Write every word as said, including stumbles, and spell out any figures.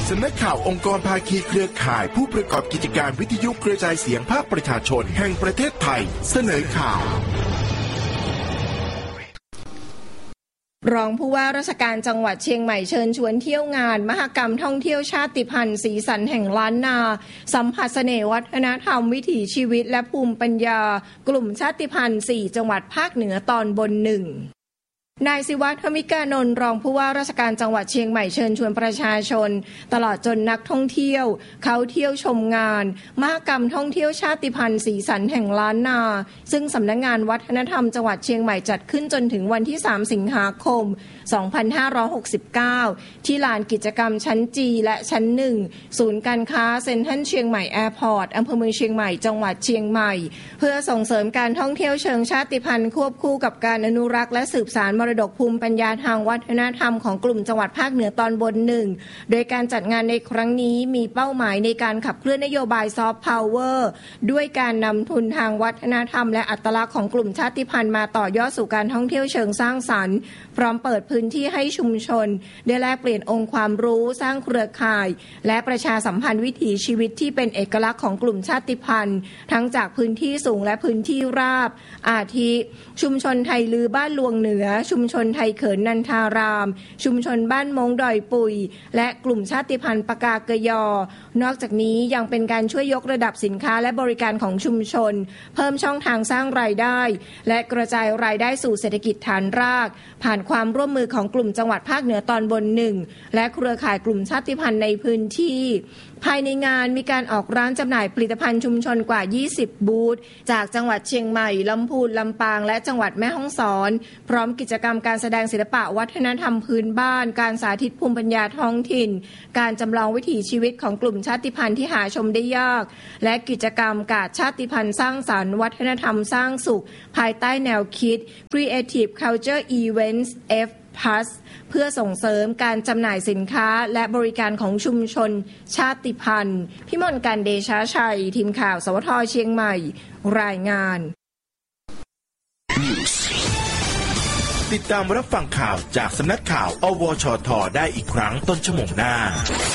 สำนักข่าวองค์กรภาคีเครือข่ายผู้ประกอบกิจการวิทยุกระจายเสียงภาคประชาชนแห่งประเทศไทยเสนอข่าวรองผู้ว่าราชการจังหวัดเชียงใหม่เชิญชวนเที่ยวงานมหกรรมท่องเที่ยวชาติพันธุ์สีสันแห่งล้านนาสัมผัสเสน่ห์วัฒนธรรมวิถีชีวิตและภูมิปัญญากลุ่มชาติพันธุ์สี่จังหวัดภาคเหนือตอนบนหนึ่งนายศิวัฒน์ ธมิกานนท์รองผู้ว่าราชการจังหวัดเชียงใหม่เชิญชวนประชาชนตลอดจนนักท่องเที่ยวเขาเที่ยวชมงานมหกรรมท่องเที่ยวชาติพันธุ์สีสันแห่งล้านนาซึ่งสำนักงานวัฒนธรรมจังหวัดเชียงใหม่จัดขึ้นจนถึงวันที่สามสิงหาคมสองพันห้าร้อยหกสิบเก้าที่ลานกิจกรรมชั้นจีและชั้นหนึ่งศูนย์การค้าเซ็นทรัลเชียงใหม่แอร์พอร์ตอำเภอเมืองเชียงใหม่จังหวัดเชียงใหม่เพื่อส่งเสริมการท่องเที่ยวเชิงชาติพันธุ์ควบคู่กับการอนุรักษ์และสืบสานมรดกภูมิปัญญาทางวัฒนธรรมของกลุ่มจังหวัดภาคเหนือตอนบนหนึ่งโดยการจัดงานในครั้งนี้มีเป้าหมายในการขับเคลื่อนนโยบายซอฟต์พาวเวอร์ด้วยการนำทุนทางวัฒนธรรมและอัตลักษณ์ของกลุ่มชาติพันธุ์มาต่อยอดสู่การท่องเที่ยวเชิงสร้างสรรค์พร้อมเปิดพื้นที่ให้ชุมชนได้แลกเปลี่ยนองค์ความรู้สร้างเครือข่ายและประชาสัมพันธ์วิถีชีวิตที่เป็นเอกลักษณ์ของกลุ่มชาติพันธุ์ทั้งจากพื้นที่สูงและพื้นที่ราบอาทิชุมชนไทยลือบ้านลวงเหนือชุมชนไทยเขินนันทารามชุมชนบ้านมงดอยปุยและกลุ่มชาติพันธุ์ปากากยอนอกจากนี้ยังเป็นการช่วยยกระดับสินค้าและบริการของชุมชนเพิ่มช่องทางสร้างรายได้และกระจายรายได้สู่เศรษฐกิจฐานรากผ่านความร่วมมือของกลุ่มจังหวัดภาคเหนือตอนบนหนึ่งและเครือข่ายกลุ่มชาติพันธุ์ในพื้นที่ภายในงานมีการออกร้านจำหน่ายผลิตภัณฑ์ชุมชนกว่ายี่สิบบูธจากจังหวัดเชียงใหม่ลำพูนลำปางและจังหวัดแม่ฮ่องสอนพร้อมกิจกรรมการแสดงศิลปะวัฒนธรรมพื้นบ้านการสาธิตภูมิปัญญาท้องถิ่นการจำลองวิถีชีวิตของกลุ่มชาติพันธุ์ที่หาชมได้ยากและกิจกรรมกาดชาติพันธุ์สร้างสรรค์วัฒนธรรมสร้างสุขภายใต้แนวคิด Creative Culture Events F Plus เพื่อส่งเสริมการจำหน่ายสินค้าและบริการของชุมชนชาติพันธุ์พิมลการเดชาชัยทีมข่าวสวทเชียงใหม่รายงานติดตามรับฟังข่าวจากสำนักข่าวอวชทได้อีกครั้งต้นชั่วโมงหน้า